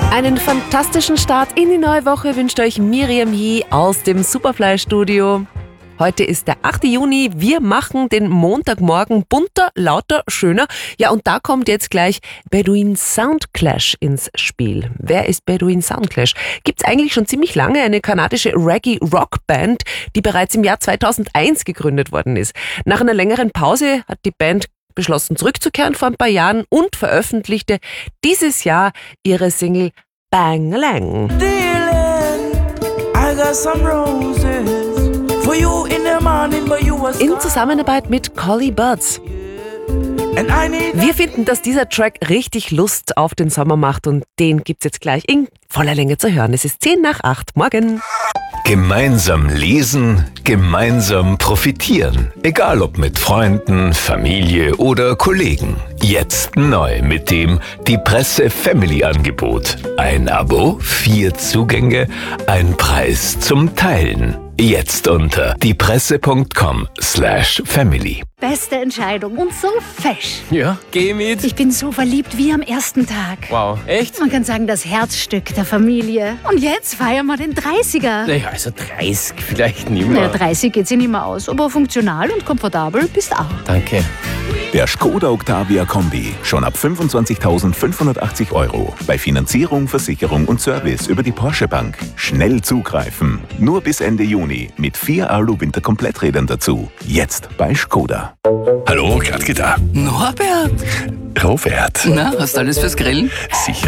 Einen fantastischen Start in die neue Woche wünscht euch Miriam He aus dem Superfly-Studio. Heute ist der 8. Juni. Wir machen den Montagmorgen bunter, lauter, schöner. Ja, und da kommt jetzt gleich Bedouin Soundclash ins Spiel. Wer ist Bedouin Soundclash? Gibt's eigentlich schon ziemlich lange, eine kanadische Reggae-Rock-Band, die bereits im Jahr 2001 gegründet worden ist. Nach einer längeren Pause hat die Band beschlossen, zurückzukehren vor ein paar Jahren und veröffentlichte dieses Jahr ihre Single Bang-A-Lang. In Zusammenarbeit mit Collie Buddz. Wir finden, dass dieser Track richtig Lust auf den Sommer macht und den gibt's jetzt gleich in voller Länge zu hören. Es ist 7:50 morgen. Gemeinsam lesen, gemeinsam profitieren. Egal ob mit Freunden, Familie oder Kollegen. Jetzt neu mit dem Die Presse Family Angebot. Ein Abo, 4 Zugänge, ein Preis zum Teilen. Jetzt unter diepresse.com/family. Beste Entscheidung und so fesch. Ja, geh mit. Ich bin so verliebt wie am ersten Tag. Wow, echt? Man kann sagen, das Herzstück der Familie. Und jetzt feiern wir den 30er. Naja, also 30 vielleicht nicht mehr. Naja, 30 geht sich nicht mehr aus, aber funktional und komfortabel bist auch. Danke. Der Skoda Octavia Kombi. Schon ab 25.580 €. Bei Finanzierung, Versicherung und Service über die Porsche Bank. Schnell zugreifen. Nur bis Ende Juni mit 4 Alu-Winter-Kompletträdern dazu. Jetzt bei Skoda. Hallo, Gradke da. Norbert, Robert. na, hast du alles fürs Grillen? Sicher.